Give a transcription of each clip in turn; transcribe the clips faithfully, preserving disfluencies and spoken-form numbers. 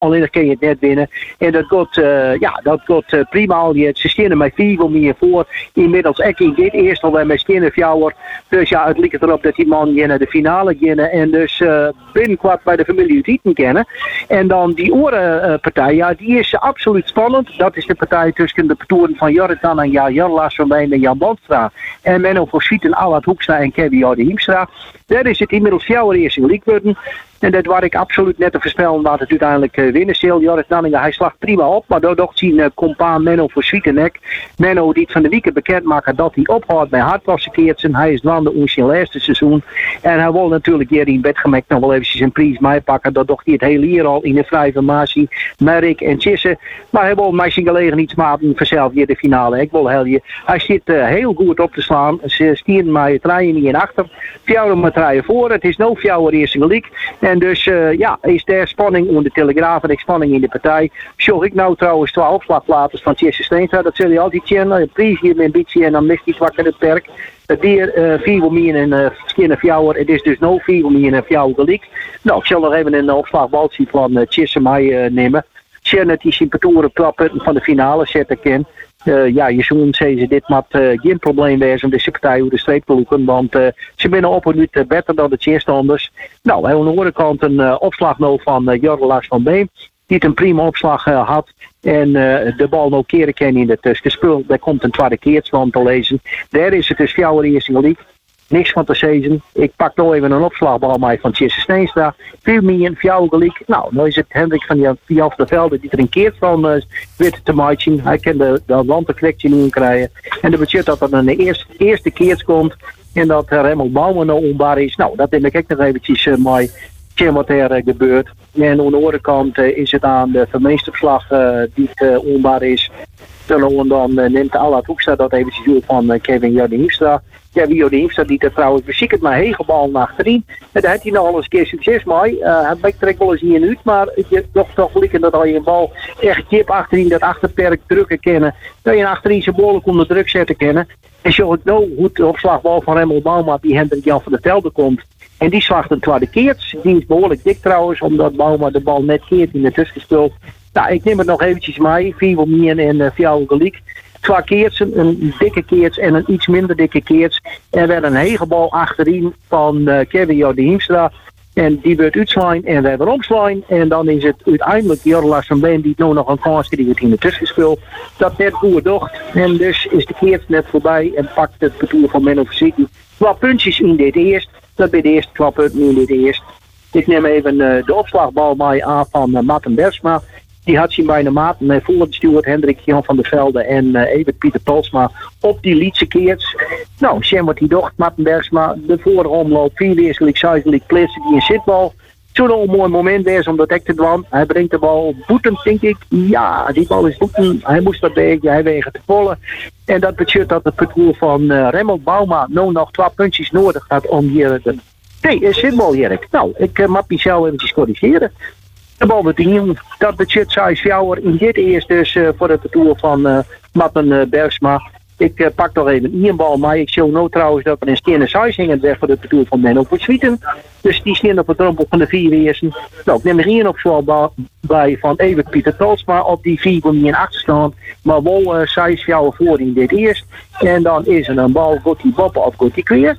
alleen dan kun je het net winnen. En dat gaat, uh, ja, dat gaat uh, prima al. Ze staan er met vier om meer voor. Inmiddels ik in dit eerste al met Skinner Fjouwer. Dus ja, het lijkt erop dat die man naar de finale gaan. En dus uh, binnenkort bij de familie Utieten kennen. En dan die andere uh, partij, ja, die is absoluut spannend. Dat is de partij tussen de patoeren van Jorrit Dan en Jan Lars van Wijn en Jan Bandstra. En Menno voor Schieten, Alad Hoekstra en Kevin Jordi Hiemstra. Daar is het inmiddels Fjouwer eerst in League worden. En dat waar ik absoluut net te voorspellen wat het uiteindelijk uh, winnen zal. Jorrit Nanninga, hij slaagt prima op. Maar door toch zien uh, compaan Menno voor Zwietenek. Menno die het van de week bekend maken dat hij ophoudt bij hardwassenkeertsen. Hij is dan de ons zijn laatste seizoen. En hij wil natuurlijk hier in bed gemekt nog wel eventjes een prijs meepakken. Dat docht hij het hele jaar al in de vrije formatie. Merk en Tjisse. Maar hij wil mij zijn gelegen iets maken vanzelf hier de finale. Ik wil heel je. Hij zit uh, heel goed op te slaan. Ze stieren mij het rijden niet in achter. Fjouwer met rijden voor. Het is no Fjouwer eerste gelijk. En dus uh, ja, is daar spanning onder de Telegraaf en spanning in de partij. Zorg ik nou trouwens twaalf slagplaters van Tjesse Steenstra. Dat zul je altijd kennen. Een prijs hier met een beetje en dan mist hij zwak in het perk. Het dier uh, vier omien en uh, Skinner Fjouwer. Het is dus no vier omien en Fjouwer gelijk. Nou, ik zal nog even een opslagbaltje van uh, Tjesse mij uh, nemen. Sjernet die zijn patoren trappen van de finale zetten ken. Uh, ja, je zoon zei ze, dit moet uh, geen probleem wezen om deze partij hoe de streep te loeken. Want uh, ze binnen op een minuut uh, beter dan de tegenstanders. Nou, aan de andere kant een uh, opslag nou van uh, Jordi Lars van Beem. Die het een prima opslag uh, had. En uh, de bal nou keren kan in het tussenspel. Daar komt een tweede keertstand te lezen. Daar is het dus Fjouwer eerste gelijk. Niks van te zeggen. Ik pak nog even een opslagbal mee van Tjesse Steenstra. Veel meer Fjouwer gelijk. Nou, nu is het Hendrik van Jan de Velde die er een keer van uh, weet te maken. Hij kan de, de landenkwekje nu krijgen. En dat betekent dat er een eerste, eerste keer komt. En dat uh, Remmel Bouwman nou onbaar is. Nou, dat neem ik nog eventjes uh, mee. Tja, wat er uh, gebeurt. En aan de andere kant uh, is het aan de vermeesterslag uh, die uh, onbaar is. En dan uh, neemt Alad Hoekstra dat eventjes door van uh, Kevin Jordi Hiemstra. Kevin Jordi Hiemstra die er trouwens beziekert maar hege bal naar achterin. En daar heeft hij nog al eens een keer succes mee. Uh, hij trekt wel eens hier en uit, maar je toch toch likken dat al je een bal echt kip achterin dat achterperk drukken kennen. Dat je achterin zijn behoorlijk onder druk zetten kennen. En zo het nou hoe de opslagbal van Remmel Bauma die Hendrik Jan van der Velde komt. En die slaagt een tweede keert. Die is behoorlijk dik trouwens, omdat Bauma de bal net keert in de tussenspel. Nou, ik neem het nog eventjes mee. Vier Womien en uh, Fjouwer gelijk. Twee keertsen, een dikke keerts en een iets minder dikke keerts. En werd een hege bal achterin van uh, Kevin Jordi Hiemstra. En die wordt uitslaan en wij weer omslaan. En dan is het uiteindelijk Jordi Lars van Beem die nou nog een kans die het in de tussenspel. Dat net goed docht. En dus is de keert net voorbij en pakt het parcours van Menno Verzekering. Wat puntjes in dit eerst. Dat bij de eerste twee punten in dit eerst. Ik neem even uh, de opslagbal mee aan van uh, Matten Bersma. Die had zijn bijna maat. En hij voelde Stuart Hendrik Jan van der Velde en uh, Evert Pieter Polsma op die lietse keerts. Nou, Sjem wordt die docht, Matten Bersma. De vorige omloop, vier weerselijk, zuidelijk, plaatsen die een zitbal. Zo'n een mooi moment is om dat ik te doen. Hij brengt de bal boeten, denk ik. Ja, die bal is boeten. Hij moest dat beetje, hij wegen te vollen. En dat betekent dat het parcours van uh, Remmel Bauma nou nog twee puntjes nodig had om hier de... Nee, een zitbal, Jerk. Nou, ik uh, mag mezelf eventjes corrigeren. De bal wordt in. Dat betekent Sais Fjouwer in dit eerst dus uh, voor het parcours van uh, Matten uh, Bersma. Ik uh, pak nog even een bal mee. Ik zie nou trouwens dat er een Skinner Sais weg voor het parcours van Menno voor Zwieten. Dus die staan op het trompel van de vier eersten. Nou, ik neem er hier op zoal bij van Evert Pieter Tolsma op die vier om niet in achterstand. Maar wel uh, Sais Fjouwer voor in dit eerst. En dan is er een bal, wordt die boppen of wordt die kweer?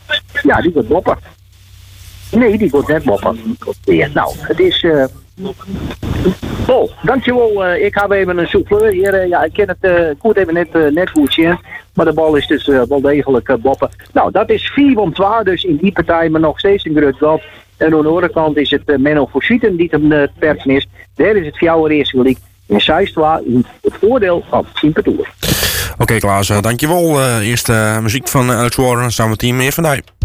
Ja, die wordt boppen. Nee, die wordt net boppen. Ja, nou, het is... Uh, Oh, dankjewel. Uh, ik heb even een souffleur hier. Uh, ja, ik ken het uh, goed even net, uh, net goed zien. Maar de bal is dus uh, wel degelijk uh, boppen. Nou, dat is vier om twee dus in die partij, maar nog steeds een groot gat. En aan de andere kant is het uh, Menno voor Schieten die hem uh, persen is. Daar is het Fjouwer eerste gelijk. En Zeistwa in het voordeel van Sint-Petoer. Oké, okay, Klaas, uh, dankjewel. Uh, eerst uh, muziek van uh, Alex Warren, samen met team meer vandaag.